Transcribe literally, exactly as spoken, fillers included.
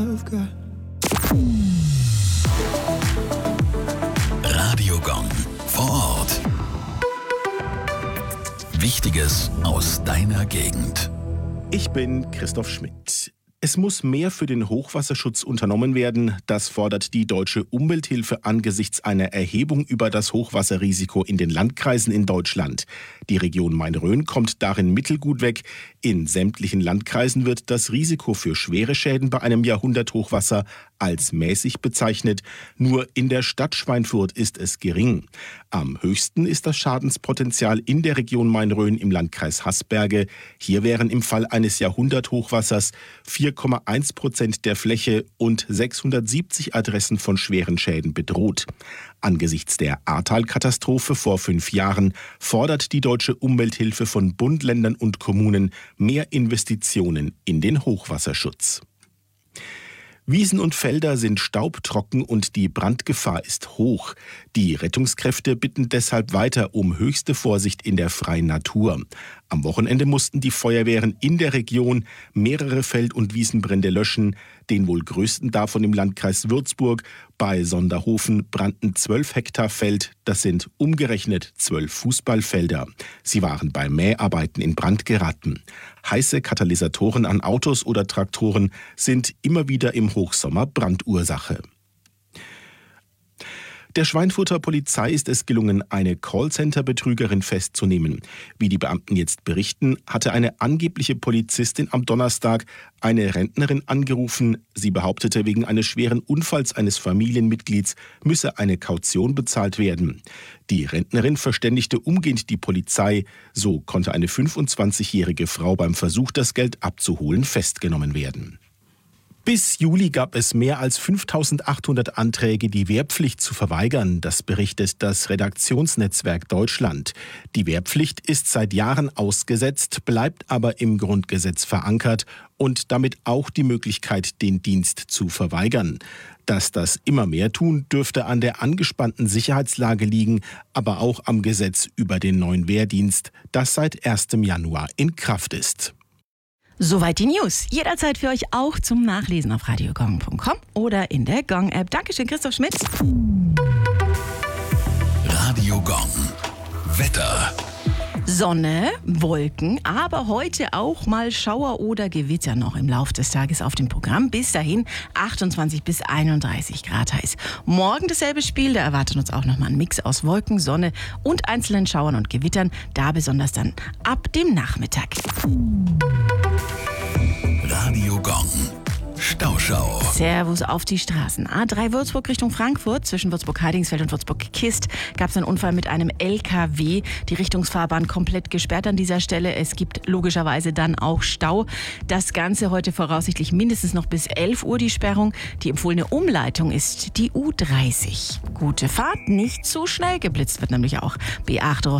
Radio Gong vor Ort. Wichtiges aus deiner Gegend. Ich bin Christoph Schmidt. Es muss mehr für den Hochwasserschutz unternommen werden. Das fordert die Deutsche Umwelthilfe angesichts einer Erhebung über das Hochwasserrisiko in den Landkreisen in Deutschland. Die Region Main-Rhön kommt darin mittelgut weg. In sämtlichen Landkreisen wird das Risiko für schwere Schäden bei einem Jahrhunderthochwasser als mäßig bezeichnet. Nur in der Stadt Schweinfurt ist es gering. Am höchsten ist das Schadenspotenzial in der Region Main-Rhön im Landkreis Haßberge. Hier wären im Fall eines Jahrhunderthochwassers vier Komma eins Prozent der Fläche und sechshundertsiebzig Adressen von schweren Schäden bedroht. Angesichts der Ahrtal-Katastrophe vor fünf Jahren fordert die Deutsche Umwelthilfe von Bund, Ländern und Kommunen mehr Investitionen in den Hochwasserschutz. Wiesen und Felder sind staubtrocken und die Brandgefahr ist hoch. Die Rettungskräfte bitten deshalb weiter um höchste Vorsicht in der freien Natur. Am Wochenende mussten die Feuerwehren in der Region mehrere Feld- und Wiesenbrände löschen. Den wohl größten davon im Landkreis Würzburg. Bei Sonderhofen brannten zwölf Hektar Feld. Das sind umgerechnet zwölf Fußballfelder. Sie waren bei Mäharbeiten in Brand geraten. Heiße Katalysatoren an Autos oder Traktoren sind immer wieder im Hochsommer Brandursache. Der Schweinfurter Polizei ist es gelungen, eine Callcenter-Betrügerin festzunehmen. Wie die Beamten jetzt berichten, hatte eine angebliche Polizistin am Donnerstag eine Rentnerin angerufen. Sie behauptete, wegen eines schweren Unfalls eines Familienmitglieds müsse eine Kaution bezahlt werden. Die Rentnerin verständigte umgehend die Polizei. So konnte eine fünfundzwanzigjährige Frau beim Versuch, das Geld abzuholen, festgenommen werden. Bis Juli gab es mehr als fünftausendachthundert Anträge, die Wehrpflicht zu verweigern. Das berichtet das Redaktionsnetzwerk Deutschland. Die Wehrpflicht ist seit Jahren ausgesetzt, bleibt aber im Grundgesetz verankert und damit auch die Möglichkeit, den Dienst zu verweigern. Dass das immer mehr tun, dürfte an der angespannten Sicherheitslage liegen, aber auch am Gesetz über den neuen Wehrdienst, das seit erstem Januar in Kraft ist. Soweit die News. Jederzeit für euch auch zum Nachlesen auf radiogong punkt com oder in der Gong-App. Dankeschön, Christoph Schmidt. Radio Gong. Wetter. Sonne, Wolken, aber heute auch mal Schauer oder Gewitter noch im Laufe des Tages auf dem Programm. Bis dahin achtundzwanzig bis einunddreißig Grad heiß. Morgen dasselbe Spiel, da erwartet uns auch nochmal ein Mix aus Wolken, Sonne und einzelnen Schauern und Gewittern. Da besonders dann ab dem Nachmittag. Radio Gong. Stauschau. Servus auf die Straßen. A drei Würzburg Richtung Frankfurt. Zwischen Würzburg-Heidingsfeld und Würzburg-Kist gab es einen Unfall mit einem L K W. Die Richtungsfahrbahn komplett gesperrt an dieser Stelle. Es gibt logischerweise dann auch Stau. Das Ganze heute voraussichtlich mindestens noch bis elf Uhr die Sperrung. Die empfohlene Umleitung ist die U dreißig. Gute Fahrt, nicht zu schnell geblitzt wird nämlich auch. B acht